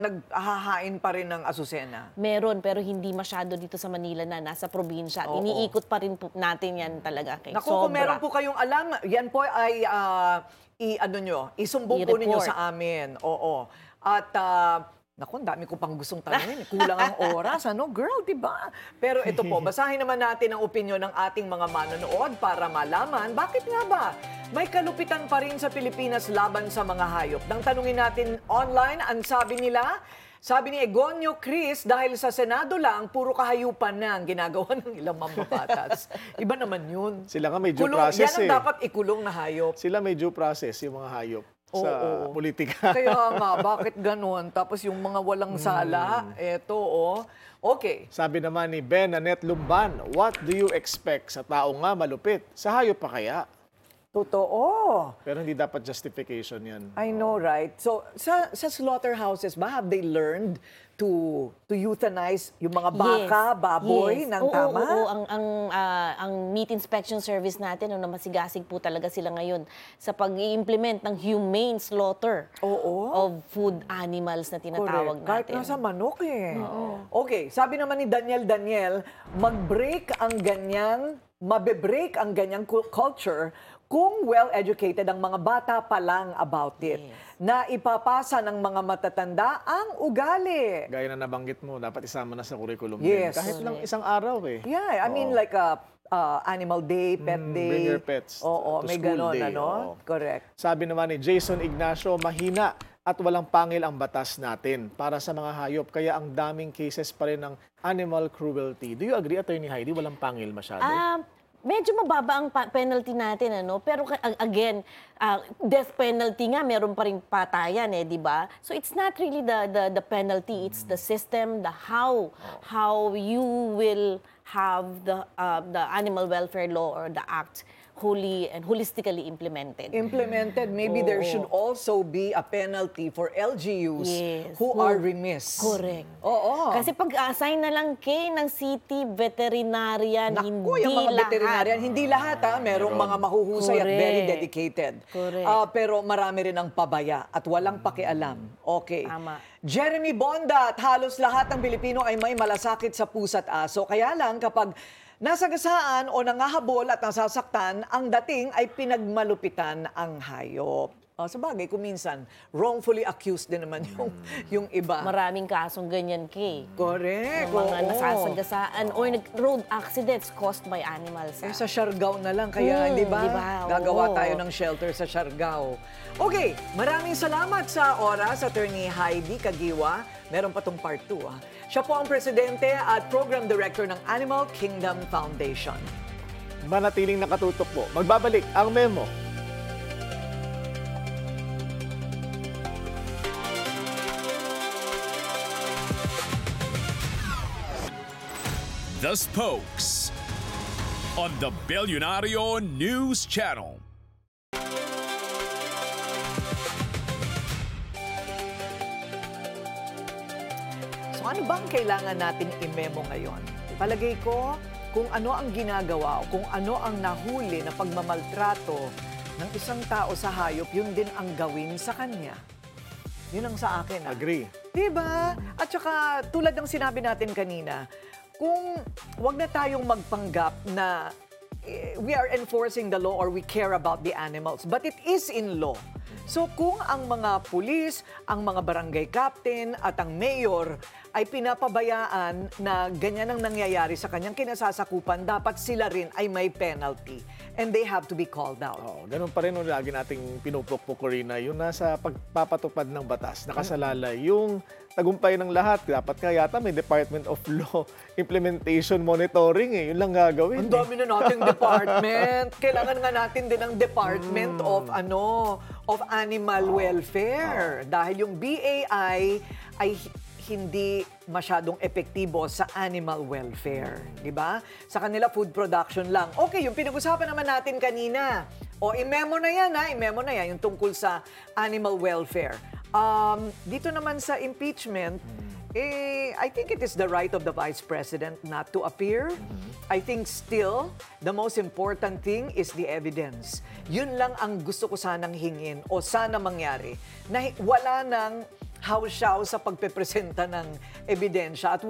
naghahain pa rin ng Azucena? Meron, pero hindi masyado dito sa Manila na nasa probinsya. At iniikot pa rin po natin yan talaga. Naku, kung meron po kayong alam, yan po ay isumbong po ninyo sa amin. Oo. At naku, ang dami ko pang gustong tanungin. Kulang ang oras, girl, di ba? Pero ito po, basahin naman natin ang opinyon ng ating mga manonood para malaman bakit nga ba may kalupitan pa rin sa Pilipinas laban sa mga hayop. Nang tanungin natin online, ang sabi ni Egonio Chris, dahil sa Senado lang, puro kahayupan na ang ginagawa ng ilang mambabatas. Iba naman yun. Sila nga may due process yan ang dapat ikulong na hayop. Sila may due process, yung mga hayop sa politika. Kaya nga, bakit ganun? Tapos yung mga walang sala, eto, Okay. Sabi naman ni Ben Annette Lumban, what do you expect sa tao nga malupit? Sa hayop pa kaya? Totoo. Pero hindi dapat justification yan. I know, right? So, sa slaughterhouses ba, have they learned to euthanize yung mga baka, baboy, ng tama? Oo. Ang meat inspection service natin, masigasig po talaga sila ngayon sa pag-i-implement ng humane slaughter of food animals na tinatawag Correct. Kahit natin. nasa manok Okay, sabi naman ni Daniel, mabe-break ang ganyang culture kung well-educated ang mga bata pa lang about it. Na ipapasa ng mga matatanda ang ugali. Gaya na nabanggit mo, dapat isama na sa curriculum Yes. din. Kahit lang isang araw Yeah, I mean like animal day, pet day. Bring your pets Oo, to may school ganon, day. Correct. Sabi naman ni Jason Ignacio, mahina at walang pangil ang batas natin para sa mga hayop. Kaya ang daming cases pa rin ng animal cruelty. Do you agree, Attorney Heidi? Walang pangil masyado? Medyo mababa ang penalty natin, pero again, death penalty nga, meron pa rin patayan, di ba? So it's not really the penalty, it's the system, the how you will have the animal welfare law or the act wholly and holistically implemented. Maybe there should also be a penalty for LGUs who are remiss. Correct. Oo. Kasi pag-assign na lang ng city veterinarian, Naku, yung mga veterinarian, hindi lahat merong mga mahuhusay at very dedicated. Correct. Pero marami rin ang pabaya at walang pakialam. Okay. Tama. Jeremy Bonda, halos lahat ng Pilipino ay may malasakit sa pusa at aso. Kaya lang kapag nasagasaan o nangahabol at nasasaktan, ang dating ay pinagmalupitan ang hayop. Sabagay, kung minsan, wrongfully accused din naman yung iba. Maraming kasong ganyan, Kay. Correct. Yung mga nasasagasaan or road accidents caused by animals. Sa Siargao na lang, kaya di ba? Gagawa tayo ng shelter sa Siargao. Okay, maraming salamat sa oras, Attorney Heidi Caguioa. Meron pa tong part 2. Siya po ang presidente at program director ng Animal Kingdom Foundation. Manatiling nakatutok po. Magbabalik ang Memo. The Spokes on the Billionario News Channel. So ano bang kailangan nating i-memo ngayon? Palagay ko, kung ano ang ginagawa o kung ano ang nahuli na pagmamaltrato ng isang tao sa hayop, yun din ang gawin sa kanya. Yun ang sa akin. Agree. Diba? At saka, tulad ng sinabi natin kanina, kung wag na tayong magpanggap na we are enforcing the law or we care about the animals, but it is in law. So kung ang mga pulis, ang mga barangay captain at ang mayor ay pinapabayaan na ganyan ang nangyayari sa kanyang kinasasakupan, dapat sila rin ay may penalty. And they have to be called out. Ganun pa rin lagi nating pinupukpok, Corina, yung nasa pagpapatupad ng batas, nakasalalay. Yung tagumpay ng lahat, dapat kaya yata may Department of Law Implementation Monitoring Yun lang gagawin. Ang dami na nating department. Kailangan nga natin din ng Department of Animal Welfare. Dahil yung BAI ay hindi masyadong epektibo sa animal welfare, di ba? Sa kanila food production lang. Okay, yung pinag-usapan naman natin kanina. I-memo na yan, i-memo na yan yung tungkol sa animal welfare. Dito naman sa impeachment, I think it is the right of the Vice President not to appear. I think still, the most important thing is the evidence. Yun lang ang gusto ko sanang hingin o sana mangyari. Na wala nang hawsyaw sa pagpepresenta ng ebidensya at